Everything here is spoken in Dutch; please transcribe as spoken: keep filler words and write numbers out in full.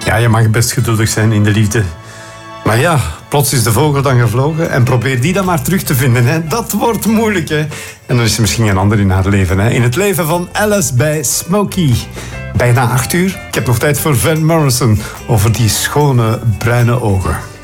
Ja, je mag best geduldig zijn in de liefde. Maar ja, plots is de vogel dan gevlogen en probeer die dan maar terug te vinden. Hè. Dat wordt moeilijk, hè. En dan is er misschien een ander in haar leven. Hè. In het leven van Alice bij Smokey. Bijna acht uur. Ik heb nog tijd voor Van Morrison over die schone bruine ogen.